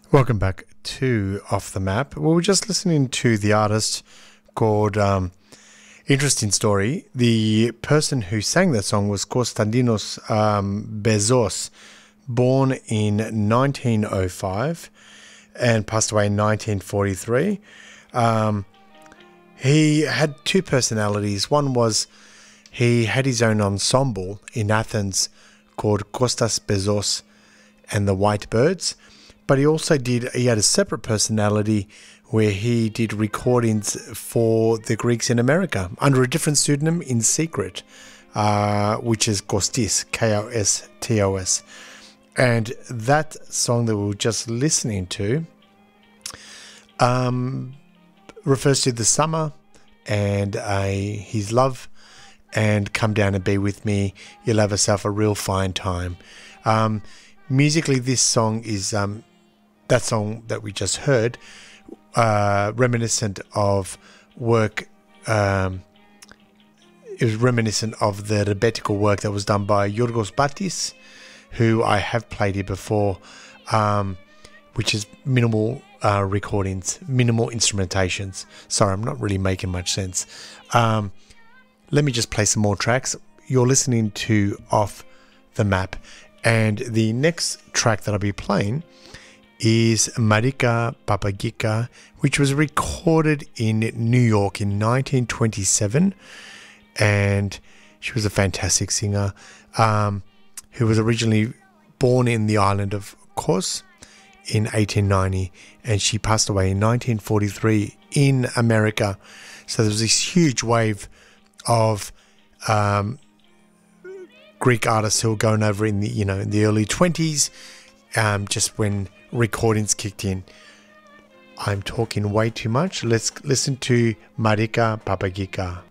Welcome back to Off the Map. Well, we're just listening to the artist called Interesting Story. The person who sang that song was Konstantinos Bezos, born in 1905 and passed away in 1943. He had two personalities. One was he had his own ensemble in Athens called Kostas Bezos and the White Birds. But he had a separate personality where he did recordings for the Greeks in America under a different pseudonym in secret, which is Kostis, Kostos. And that song that we were just listening to refers to the summer and his love and come down and be with me. You'll have yourself a real fine time. Musically, this song is... that song that we just heard, reminiscent of work, it was reminiscent of the rebetiko work that was done by Yorgos Batis, who I have played here before, which is minimal recordings, minimal instrumentations. Sorry, I'm not really making much sense. Let me just play some more tracks. You're listening to Off the Map, and the next track that I'll be playing is Marika Papagika, which was recorded in New York in 1927, and she was a fantastic singer who was originally born in the island of Kos in 1890, and she passed away in 1943 in America. So there was this huge wave of Greek artists who were going over in the early 20s, just when recordings kicked in. I'm talking way too much. Let's listen to Marika Papagika.